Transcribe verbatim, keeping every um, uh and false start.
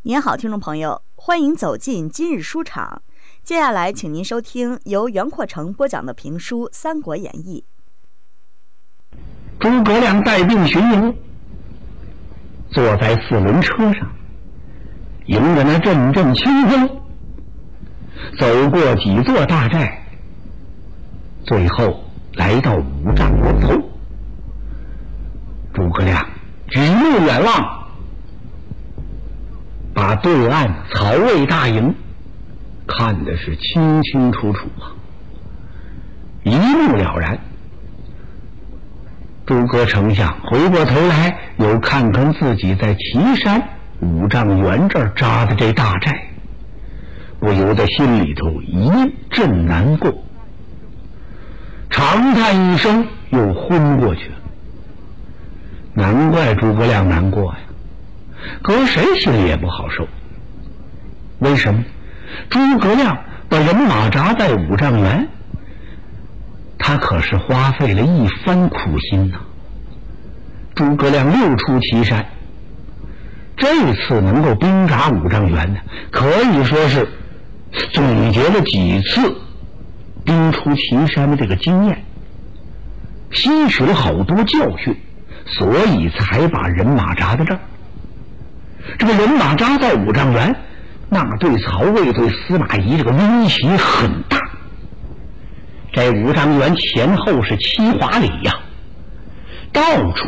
您好，听众朋友，欢迎走进今日书场。接下来，请您收听由袁阔成播讲的评书《三国演义》。 诸葛亮带兵巡游，坐在四轮车上，迎着那阵阵清风，走过几座大寨，最后来到五丈关头。诸葛亮举目远望，把对岸曹魏大营看的是清清楚楚啊，一目了然。诸葛丞相回过头来，又看看自己在岐山五丈原这儿扎的这大寨，不由得心里头一阵难过，长叹一声，又昏过去了。难怪诸葛亮难过呀，搁谁心里也不好受。为什么？诸葛亮把人马扎在五丈原，他可是花费了一番苦心呐、啊。诸葛亮六出岐山，这次能够兵扎五丈原呢，可以说是总结了几次兵出岐山的这个经验，吸取了好多教训，所以才把人马扎在这儿。这个人马扎在五丈原，那对曹魏对司马懿这个威胁很大。这五丈原前后是七华里呀、啊，到处